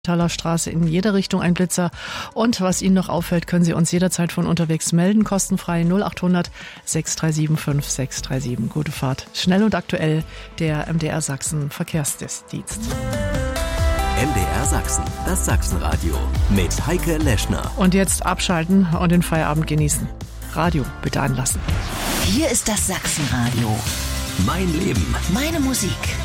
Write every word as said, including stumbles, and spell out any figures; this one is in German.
Thaler Straße in jeder Richtung ein Blitzer. Und was Ihnen noch auffällt, können Sie uns jederzeit von unterwegs melden. Kostenfrei null acht hundert sechs drei sieben fünf sechs drei sieben. Gute Fahrt. Schnell und aktuell der M D R Sachsen Verkehrsdienst. M D R Sachsen, das Sachsenradio mit Heike Leschner. Und jetzt abschalten und den Feierabend genießen. Radio bitte anlassen. Hier ist das Sachsenradio. Mein Leben. Meine Musik.